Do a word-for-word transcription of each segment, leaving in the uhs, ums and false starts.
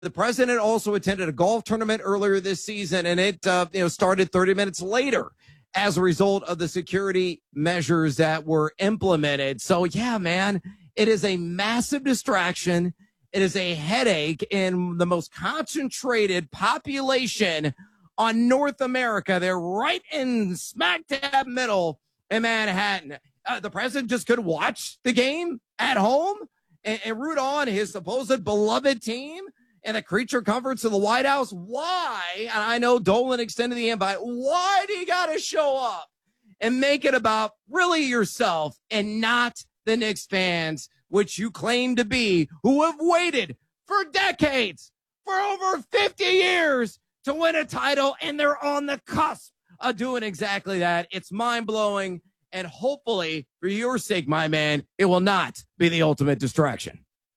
The president also attended a golf tournament earlier this season, and it uh, you know started thirty minutes later as a result of the security measures that were implemented. So, yeah, man, it is a massive distraction. It is a headache in the most concentrated population on North America. They're right in smack dab middle in Manhattan. Uh, the president just could watch the game at home and, and root on his supposed beloved team in the creature comforts of the White House. Why? And I know Dolan extended the invite. Why do you got to show up and make it about really yourself and not the Knicks fans, which you claim to be, who have waited for decades, for over fifty years to win a title, and they're on the cusp of doing exactly that? It's mind-blowing, and hopefully, for your sake, my man, it will not be the ultimate distraction.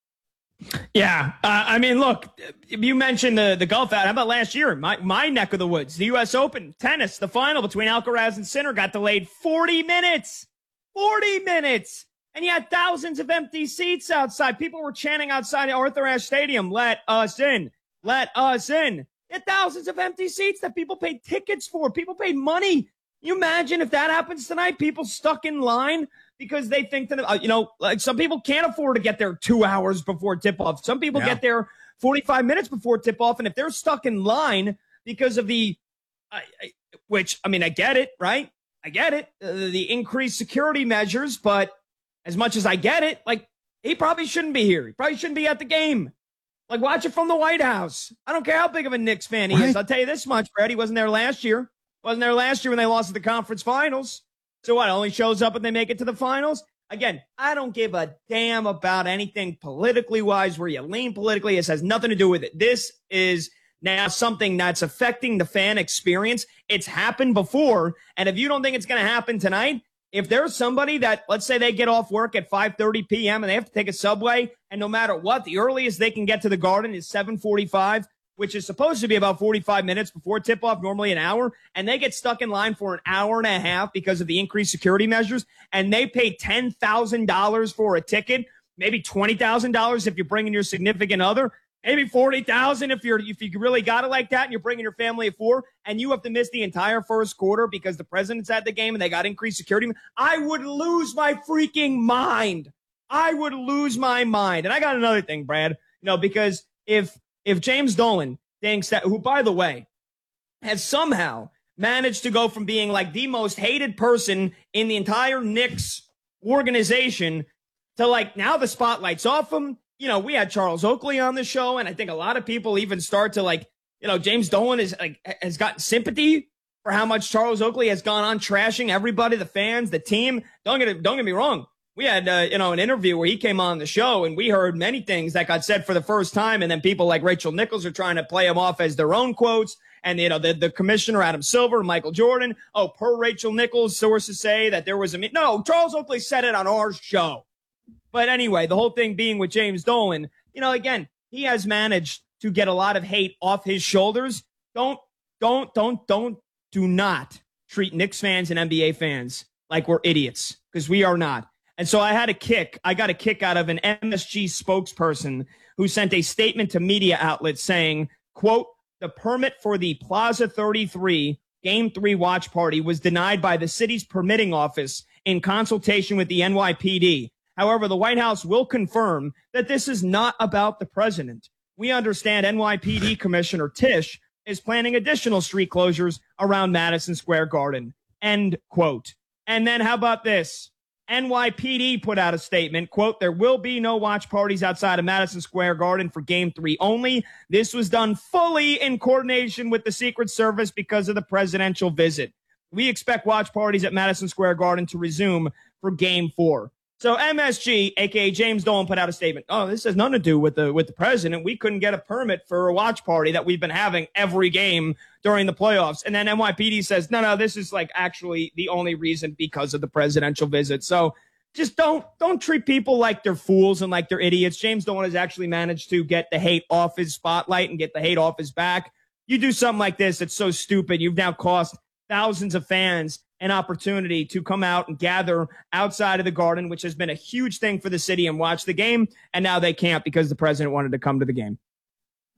Yeah, uh, I mean, look, you mentioned the, the golf out. How about last year? My my neck of the woods, the U S Open tennis, the final between Alcaraz and Sinner got delayed forty minutes. forty minutes. And you had thousands of empty seats outside. People were chanting outside Arthur Ashe Stadium, let us in, let us in. You had thousands of empty seats that people paid tickets for. People paid money. You imagine if that happens tonight, people stuck in line because they think that, uh, you know, like some people can't afford to get there two hours before tip-off. Some people yeah. get there forty-five minutes before tip-off, and if they're stuck in line because of the, uh, which, I mean, I get it, right? I get it, uh, the increased security measures, but as much as I get it, like, he probably shouldn't be here. He probably shouldn't be at the game. Like, watch it from the White House. I don't care how big of a Knicks fan he right. is. I'll tell you this much, Brad, he wasn't there last year. Wasn't there last year when they lost at the conference finals. So what, only shows up when they make it to the finals? Again, I don't give a damn about anything politically wise, where you lean politically. This has nothing to do with it. This is now something that's affecting the fan experience. It's happened before. And if you don't think it's going to happen tonight, if there's somebody that, let's say they get off work at five thirty p.m. and they have to take a subway, and no matter what, the earliest they can get to the Garden is seven forty-five, which is supposed to be about forty-five minutes before tip-off, normally an hour, and they get stuck in line for an hour and a half because of the increased security measures, and they pay ten thousand dollars for a ticket, maybe twenty thousand dollars if you're bringing your significant other, maybe forty thousand dollars if you're if you really got it like that and you're bringing your family of four, and you have to miss the entire first quarter because the president's at the game and they got increased security. I would lose my freaking mind. I would lose my mind. And I got another thing, Brad, you know, because if if James Dolan thinks that, who, by the way, has somehow managed to go from being like the most hated person in the entire Knicks organization to like now the spotlight's off him. You know, we had Charles Oakley on the show, and I think a lot of people even start to like, you know, James Dolan is like has gotten sympathy for how much Charles Oakley has gone on trashing everybody, the fans, the team. Don't get it, don't get me wrong. We had, uh, you know, an interview where he came on the show, and we heard many things that got said for the first time. And then people like Rachel Nichols are trying to play them off as their own quotes. And, you know, the, the commissioner, Adam Silver, Michael Jordan. Oh, per Rachel Nichols, sources say that there was a, no, Charles Oakley said it on our show. But anyway, the whole thing being with James Dolan, you know, again, he has managed to get a lot of hate off his shoulders. Don't, don't, don't, don't, do not treat Knicks fans and N B A fans like we're idiots, because we are not. And so I had a kick. I got a kick out of an M S G spokesperson who sent a statement to media outlets saying, quote, the permit for the Plaza thirty-three Game three watch party was denied by the city's permitting office in consultation with the N Y P D. However, the White House will confirm that this is not about the president. We understand N Y P D Commissioner Tisch is planning additional street closures around Madison Square Garden. End quote. And then how about this? N Y P D put out a statement, quote, there will be no watch parties outside of Madison Square Garden for Game three only. This was done fully in coordination with the Secret Service because of the presidential visit. We expect watch parties at Madison Square Garden to resume for Game four. So M S G, a k a. James Dolan, put out a statement. Oh, this has nothing to do with the with the president. We couldn't get a permit for a watch party that we've been having every game during the playoffs. And then N Y P D says, no, no, this is like actually the only reason because of the presidential visit. So just don't don't treat people like they're fools and like they're idiots. James Dolan has actually managed to get the hate off his spotlight and get the hate off his back. You do something like this, it's so stupid. You've now cost thousands of fans an opportunity to come out and gather outside of the Garden, which has been a huge thing for the city, and watch the game. And now they can't because the president wanted to come to the game.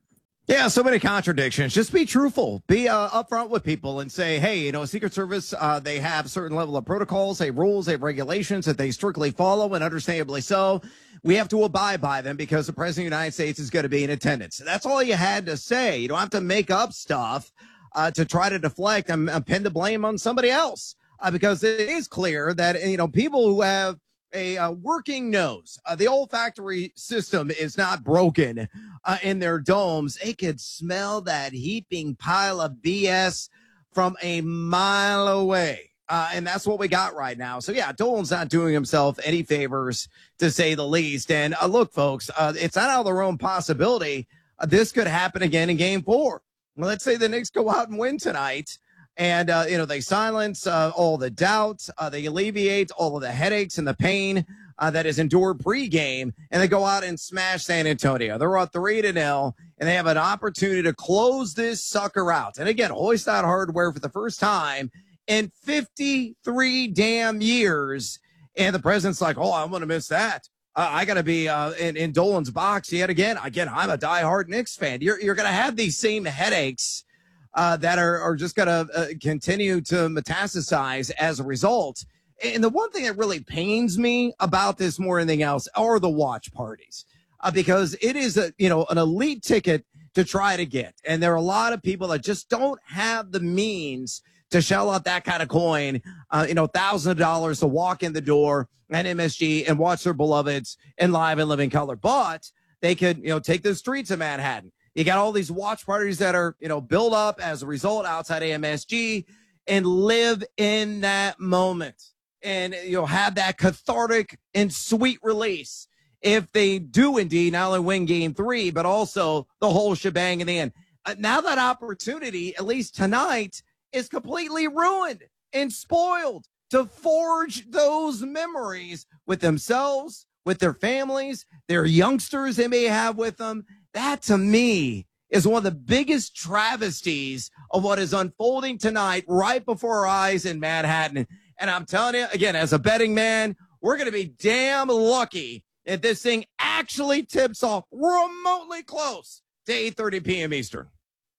Yeah, so many contradictions. Just be truthful. Be uh, upfront with people and say, hey, you know, Secret Service, uh, they have a certain level of protocols, they have rules, they have regulations that they strictly follow, and understandably so. We have to abide by them because the President of the United States is going to be in attendance. That's all you had to say. You don't have to make up stuff uh, to try to deflect and, and pin the blame on somebody else uh, because it is clear that, you know, people who have a uh, working nose. Uh, the olfactory system is not broken uh, in their domes. They could smell that heaping pile of B S from a mile away. Uh, and that's what we got right now. So, yeah, Dolan's not doing himself any favors, to say the least. And uh, look, folks, uh, it's not out of the realm possibility. Uh, this could happen again in game four. Well, let's say the Knicks go out and win tonight. And, uh, you know, they silence uh, all the doubts. Uh, they alleviate all of the headaches and the pain uh, that is endured pregame. And they go out and smash San Antonio. They're up three to nil, and they have an opportunity to close this sucker out. And again, hoist that hardware for the first time in fifty-three damn years. And the president's like, oh, I'm going to miss that. Uh, I got to be uh, in, in Dolan's box yet again. Again, I'm a diehard Knicks fan. You're, you're going to have these same headaches Uh, that are, are just going to uh, continue to metastasize as a result. And the one thing that really pains me about this more than anything else are the watch parties, uh, because it is a, you know, an elite ticket to try to get. And there are a lot of people that just don't have the means to shell out that kind of coin, uh, you know, thousands of dollars to walk in the door at M S G and watch their beloveds in live and living color. But they could, you know, take the streets of Manhattan. You got all these watch parties that are, you know, built up as a result outside of M S G and live in that moment and, you know, have that cathartic and sweet release if they do indeed not only win game three, but also the whole shebang in the end. Uh, now that opportunity, at least tonight, is completely ruined and spoiled to forge those memories with themselves, with their families, their youngsters they may have with them. That, to me, is one of the biggest travesties of what is unfolding tonight right before our eyes in Manhattan. And I'm telling you, again, as a betting man, we're going to be damn lucky if this thing actually tips off remotely close to eight thirty p.m. Eastern.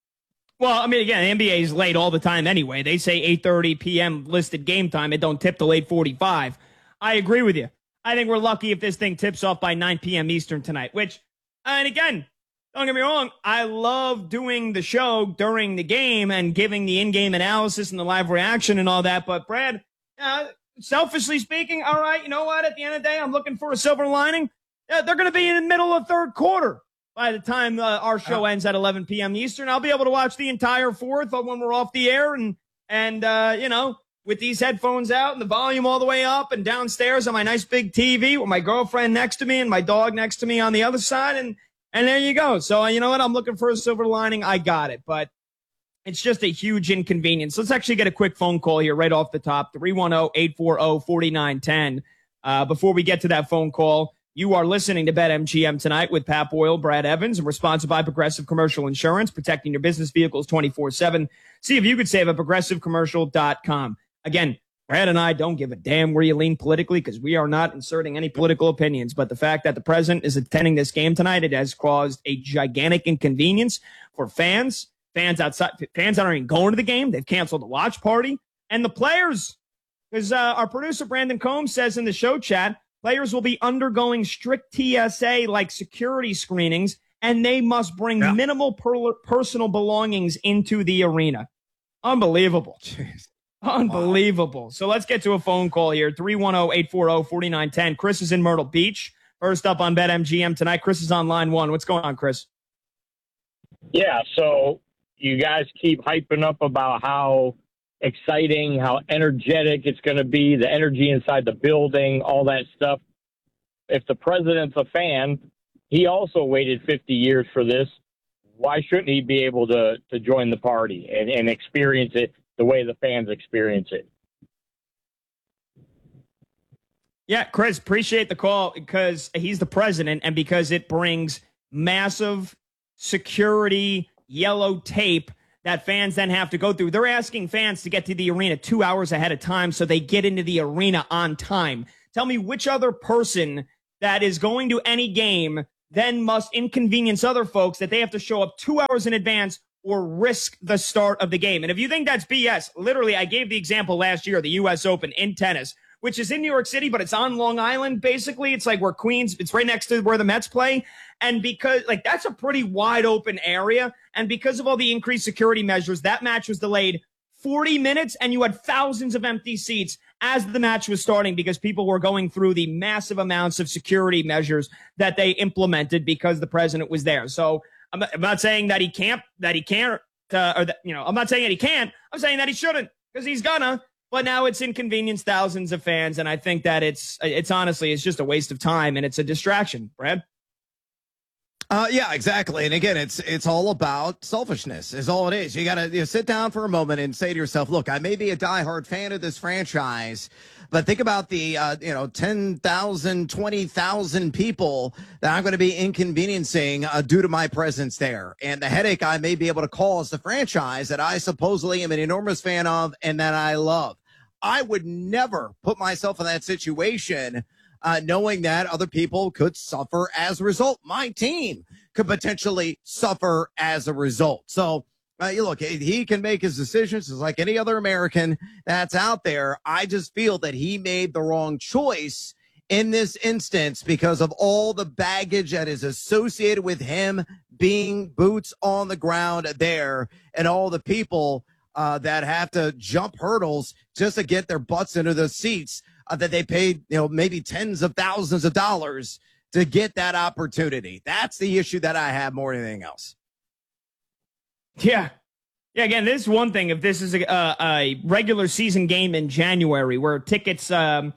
Well, I mean, again, the N B A is late all the time anyway. They say eight thirty p.m. listed game time. It don't tip till eight forty-five. I agree with you. I think we're lucky if this thing tips off by nine p.m. Eastern tonight, which, and again, don't get me wrong, I love doing the show during the game and giving the in-game analysis and the live reaction and all that. But, Brad, uh, selfishly speaking, all right, you know what? At the end of the day, I'm looking for a silver lining. Uh, they're going to be in the middle of third quarter by the time uh, our show ends at eleven p.m. Eastern. I'll be able to watch the entire fourth when we're off the air and, and uh, you know, with these headphones out and the volume all the way up and downstairs on my nice big T V with my girlfriend next to me and my dog next to me on the other side. And And there you go. So, you know what? I'm looking for a silver lining. I got it. But it's just a huge inconvenience. Let's actually get a quick phone call here right off the top. three one zero, eight four zero, four nine one zero. Uh, before we get to that phone call, you are listening to BetMGM tonight with Pat Boyle, Brad Evans, and we're sponsored by Progressive Commercial Insurance, protecting your business vehicles twenty-four seven. See if you could save at progressive commercial dot com. Again, Brad and I don't give a damn where you lean politically because we are not inserting any political opinions. But the fact that the president is attending this game tonight, it has caused a gigantic inconvenience for fans, fans outside, fans that aren't even going to the game. They've canceled the watch party, and the players, because uh, our producer Brandon Combs says in the show chat, players will be undergoing strict T S A like security screenings, and they must bring yeah. minimal per- personal belongings into the arena. Unbelievable. Jeez. Unbelievable. Wow. So let's get to a phone call here. three one zero, eight four zero, four nine one zero. Chris is in Myrtle Beach. First up on BetMGM tonight. Chris is on line one. What's going on, Chris? Yeah, so you guys keep hyping up about how exciting, how energetic it's going to be, the energy inside the building, all that stuff. If the president's a fan, he also waited fifty years for this. Why shouldn't he be able to, to join the party and, and experience it the way the fans experience it? Yeah, Chris, appreciate the call because he's the president and because it brings massive security yellow tape that fans then have to go through. They're asking fans to get to the arena two hours ahead of time so they get into the arena on time. Tell me which other person that is going to any game then must inconvenience other folks that they have to show up two hours in advance or risk the start of the game. And if you think that's B S, literally, I gave the example last year, the U S Open in tennis, which is in New York City, but it's on Long Island, basically. It's like where Queens, it's right next to where the Mets play. And because, like, that's a pretty wide open area. And because of all the increased security measures, that match was delayed forty minutes, and you had thousands of empty seats as the match was starting because people were going through the massive amounts of security measures that they implemented because the president was there. So I'm not, I'm not saying that he can't, that he can't, uh, or that, you know, I'm not saying that he can't. I'm saying that he shouldn't because he's gonna. But now it's inconvenienced thousands of fans, and I think that it's it's honestly it's just a waste of time and it's a distraction. Brad. Uh, yeah, exactly. And again, it's it's all about selfishness is all it is. You got to you know, sit down for a moment and say to yourself, look, I may be a diehard fan of this franchise, but think about the, uh, you know, ten thousand, twenty thousand people that I'm going to be inconveniencing uh, due to my presence there and the headache I may be able to cause the franchise that I supposedly am an enormous fan of and that I love. I would never put myself in that situation Uh, knowing that other people could suffer as a result. My team could potentially suffer as a result. So, uh, you look, he can make his decisions just like any other American that's out there. I just feel that he made the wrong choice in this instance because of all the baggage that is associated with him being boots on the ground there and all the people uh, that have to jump hurdles just to get their butts into the seats. Uh, that they paid, you know, maybe tens of thousands of dollars to get that opportunity. That's the issue that I have more than anything else. Yeah. Yeah, again, this is one thing. If this is a, a regular season game in January where tickets um,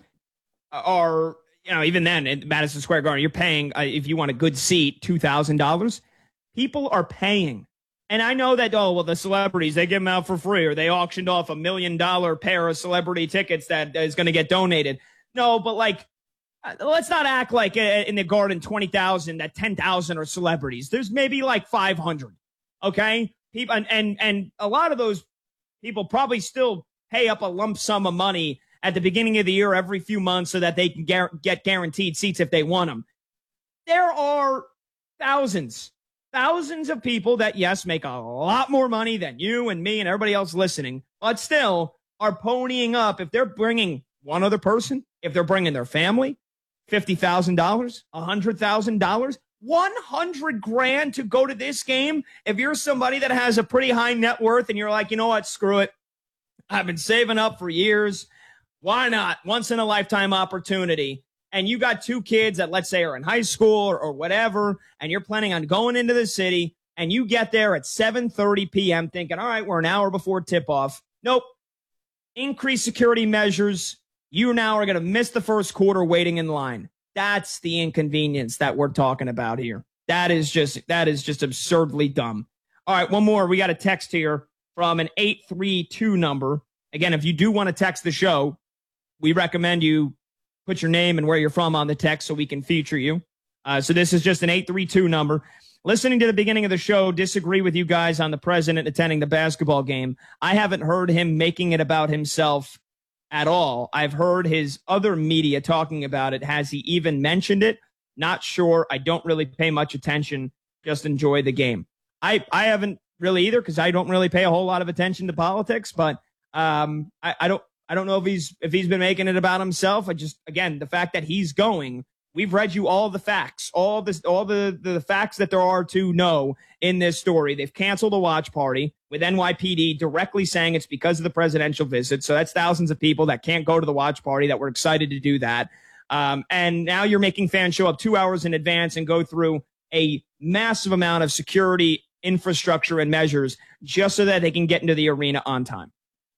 are, you know, even then at Madison Square Garden, you're paying, uh, if you want a good seat, two thousand dollars. People are paying. And I know that, oh, well, the celebrities, they give them out for free or they auctioned off a million dollar pair of celebrity tickets that is going to get donated. No, but like, let's not act like in the Garden twenty thousand, that ten thousand are celebrities. There's maybe like five hundred. Okay. People, and, and, and a lot of those people probably still pay up a lump sum of money at the beginning of the year every few months so that they can gar- get guaranteed seats if they want them. There are thousands. Thousands of people that, yes, make a lot more money than you and me and everybody else listening, but still are ponying up. If they're bringing one other person, if they're bringing their family, fifty thousand dollars, one hundred thousand dollars, one hundred grand to go to this game. If you're somebody that has a pretty high net worth and you're like, you know what, screw it. I've been saving up for years. Why not? Once in a lifetime opportunity. And you got two kids that, let's say, are in high school or, or whatever, and you're planning on going into the city, and you get there at seven thirty p.m. thinking, all right, we're an hour before tip-off. Nope. Increased security measures. You now are going to miss the first quarter waiting in line. That's the inconvenience that we're talking about here. That is just that is just absurdly dumb. All right, one more. We got a text here from an eight three two number. Again, if you do want to text the show, we recommend you put your name and where you're from on the text so we can feature you. Uh, so this is just an eight three two number. Listening to the beginning of the show, disagree with you guys on the president attending the basketball game. I haven't heard him making it about himself at all. I've heard his other media talking about it. Has he even mentioned it? Not sure. I don't really pay much attention. Just enjoy the game. I, I haven't really either because I don't really pay a whole lot of attention to politics, but um, I, I don't I don't know if he's if he's been making it about himself. I just, again, the fact that he's going, we've read you all the facts, all this, all the, the facts that there are to know in this story. They've canceled a watch party with N Y P D directly saying it's because of the presidential visit. So that's thousands of people that can't go to the watch party that were excited to do that. Um, and now you're making fans show up two hours in advance and go through a massive amount of security infrastructure and measures just so that they can get into the arena on time.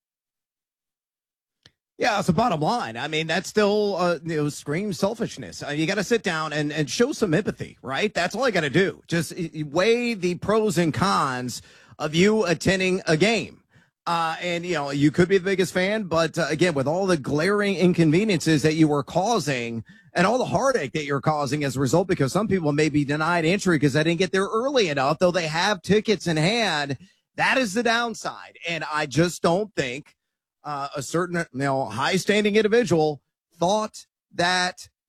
Yeah, it's the bottom line. I mean, that still uh, you know, screams selfishness. Uh, you got to sit down and, and show some empathy, right? That's all I got to do. Just weigh the pros and cons of you attending a game. Uh, and, you know, you could be the biggest fan, but uh, again, with all the glaring inconveniences that you were causing and all the heartache that you're causing as a result, because some people may be denied entry because they didn't get there early enough, though they have tickets in hand. That is the downside. And I just don't think Uh, a certain, you know, high-standing individual thought that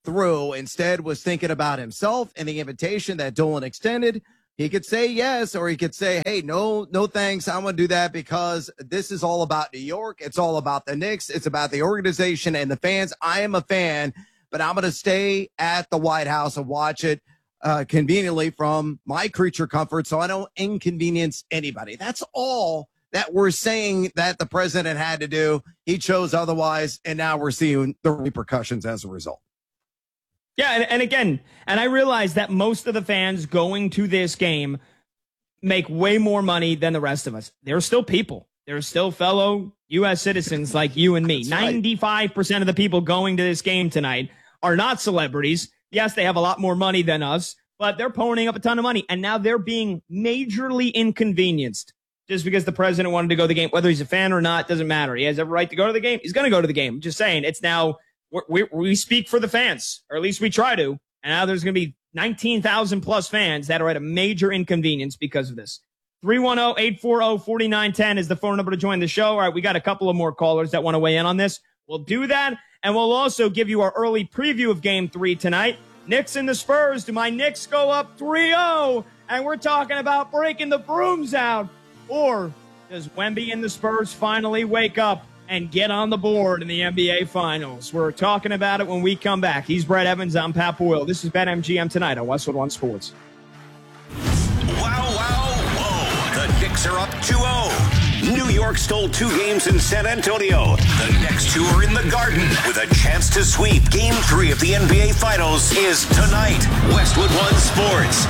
through. Instead, was thinking about himself and the invitation that Dolan extended. He could say yes, or he could say, hey, no, no thanks. I'm going to do that because this is all about New York. It's all about the Knicks. It's about the organization and the fans. I am a fan, but I'm going to stay at the White House and watch it uh, conveniently from my creature comfort so I don't inconvenience anybody. That's all that we're saying that the president had to do. He chose otherwise, and now we're seeing the repercussions as a result. Yeah, and, and again, and I realize that most of the fans going to this game make way more money than the rest of us. They're still people. They're still fellow U S citizens like you and me. That's right. ninety-five percent of the people going to this game tonight are not celebrities. Yes, they have a lot more money than us, but they're ponying up a ton of money, and now they're being majorly inconvenienced just because the president wanted to go to the game. Whether he's a fan or not, doesn't matter. He has every right to go to the game. He's going to go to the game. I'm just saying, it's now... We, we speak for the fans, or at least we try to. And now there's going to be nineteen thousand plus fans that are at a major inconvenience because of this. three one zero, eight four zero, four nine one zero is the phone number to join the show. All right, we got a couple of more callers that want to weigh in on this. We'll do that, and we'll also give you our early preview of Game three tonight. Knicks and the Spurs. Do my Knicks go up three oh? And we're talking about breaking the brooms out. Or does Wemby and the Spurs finally wake up and get on the board in the N B A Finals? We're talking about it when we come back. He's Brett Evans. I'm Pat Boyle. This is BetMGM tonight on Westwood One Sports. Wow, wow, whoa. The Knicks are up two oh. New York stole two games in San Antonio. The next two are in the Garden with a chance to sweep. Game three of the N B A Finals is tonight. Westwood One Sports.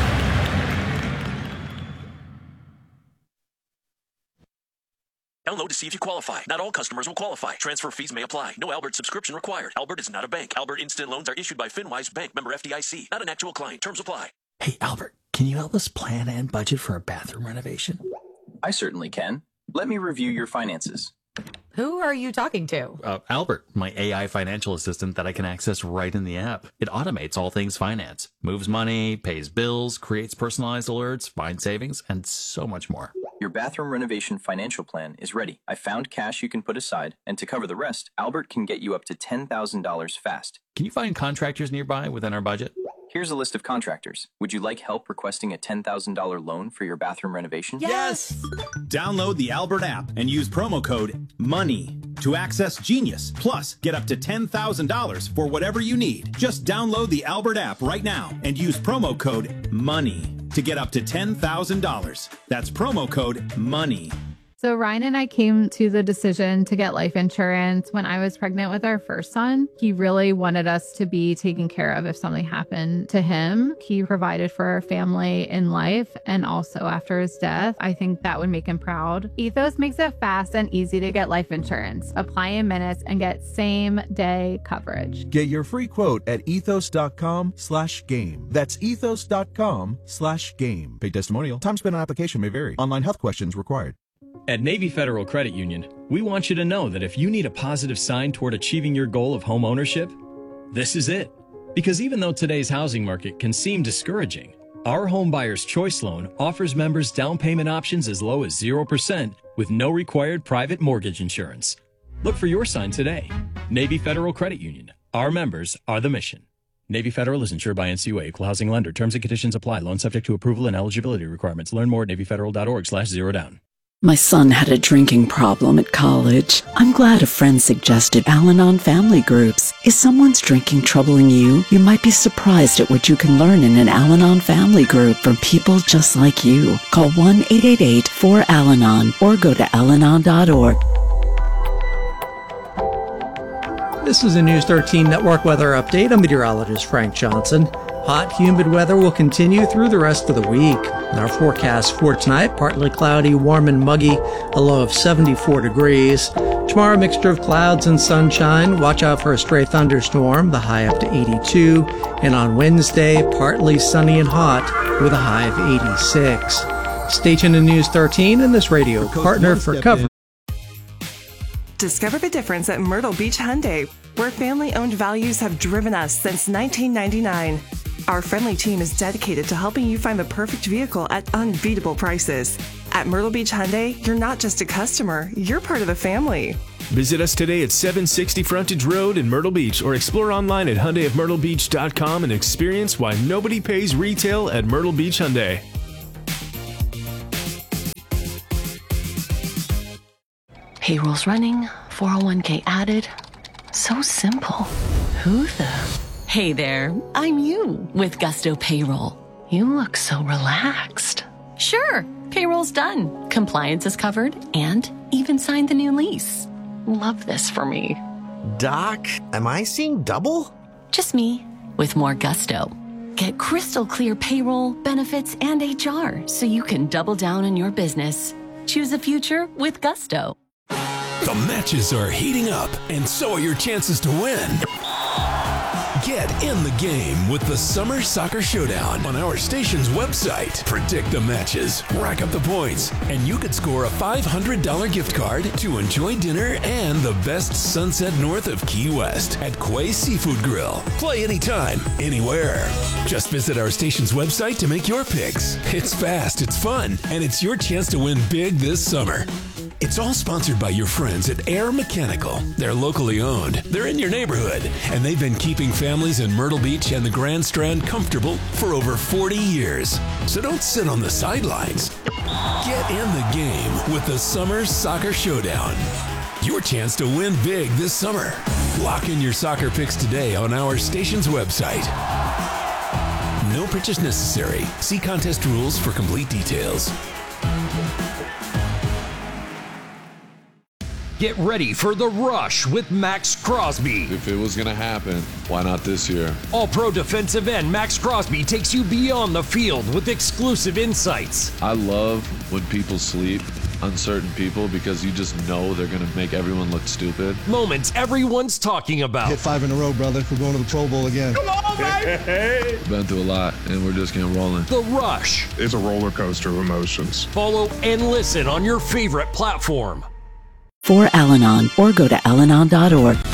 Download to see if you qualify. Not all customers will qualify. Transfer fees may apply. No Albert subscription required. Albert is not a bank. Albert Instant Loans are issued by FinWise Bank, member F D I C. Not an actual client. Terms apply. Hey, Albert, can you help us plan and budget for a bathroom renovation? I certainly can. Let me review your finances. Who are you talking to? Uh, Albert, my A I financial assistant that I can access right in the app. It automates all things finance, moves money, pays bills, creates personalized alerts, finds savings, and so much more. Your bathroom renovation financial plan is ready. I found cash you can put aside, and to cover the rest, Albert can get you up to ten thousand dollars fast. Can you find contractors nearby within our budget? Here's a list of contractors. Would you like help requesting a ten thousand dollars loan for your bathroom renovation? Yes! Download the Albert app and use promo code MONEY to access Genius. Plus, get up to ten thousand dollars for whatever you need. Just download the Albert app right now and use promo code MONEY to get up to ten thousand dollars. That's promo code MONEY. So Ryan and I came to the decision to get life insurance when I was pregnant with our first son. He really wanted us to be taken care of if something happened to him. He provided for our family in life and also after his death. I think that would make him proud. Ethos makes it fast and easy to get life insurance. Apply in minutes and get same day coverage. Get your free quote at ethos.com slash game. That's ethos.com slash game. Paid testimonial. Time spent on application may vary. Online health questions required. At Navy Federal Credit Union, we want you to know that if you need a positive sign toward achieving your goal of home ownership, this is it. Because even though today's housing market can seem discouraging, our Home Buyer's Choice Loan offers members down payment options as low as zero percent with no required private mortgage insurance. Look for your sign today. Navy Federal Credit Union. Our members are the mission. Navy Federal is insured by N C U A, Equal Housing Lender. Terms and conditions apply. Loan subject to approval and eligibility requirements. Learn more at navyfederal.org slash zero down. My son had a drinking problem at college. I'm glad a friend suggested Al-Anon family groups. Is someone's drinking troubling you? You might be surprised at what you can learn in an Al-Anon family group from people just like you. Call one eight eight eight four Al Anon or go to al anon dot org. This is a News thirteen Network weather update. I'm meteorologist Frank Johnson. Hot, humid weather will continue through the rest of the week. Our forecast for tonight, partly cloudy, warm and muggy, a low of seventy-four degrees. Tomorrow, a mixture of clouds and sunshine. Watch out for a stray thunderstorm, the high up to eighty-two. And on Wednesday, partly sunny and hot with a high of eighty-six. Stay tuned to News thirteen and this radio partner for coverage. Discover the difference at Myrtle Beach Hyundai, where family-owned values have driven us since nineteen ninety-nine. Our friendly team is dedicated to helping you find the perfect vehicle at unbeatable prices. At Myrtle Beach Hyundai, you're not just a customer, you're part of the family. Visit us today at seven sixty Frontage Road in Myrtle Beach or explore online at Hyundai of Myrtle Beach dot com and experience why nobody pays retail at Myrtle Beach Hyundai. Payroll's running, four oh one k added. So simple. Who the? Hey there, I'm you with Gusto Payroll. You look so relaxed. Sure, payroll's done. Compliance is covered and even signed the new lease. Love this for me. Doc, am I seeing double? Just me with more gusto. Get crystal clear payroll, benefits, and H R so you can double down on your business. Choose a future with Gusto. The matches are heating up, and so are your chances to win. Get in the game with the Summer Soccer Showdown on our station's website. Predict the matches, rack up the points, and you could score a five hundred dollars gift card to enjoy dinner and the best sunset north of Key West at Quay Seafood Grill. Play anytime, anywhere. Just visit our station's website to make your picks. It's fast, it's fun, and it's your chance to win big this summer. It's all sponsored by your friends at Air Mechanical. They're locally owned, they're in your neighborhood, and they've been keeping families in Myrtle Beach and the Grand Strand comfortable for over forty years. So don't sit on the sidelines. Get in the game with the Summer Soccer Showdown. Your chance to win big this summer. Lock in your soccer picks today on our station's website. No purchase necessary. See contest rules for complete details. Get ready for the rush with Max Crosby. If it was going to happen, why not this year? All-pro defensive end Max Crosby takes you beyond the field with exclusive insights. I love when people sleep, uncertain people, because you just know they're going to make everyone look stupid. Moments everyone's talking about. Hit five in a row, brother. We're going to the Pro Bowl again. Come on, baby! Been through a lot, and we're just getting rolling. The Rush. It's a roller coaster of emotions. Follow and listen on your favorite platform. For Al-Anon or go to Al Anon dot org.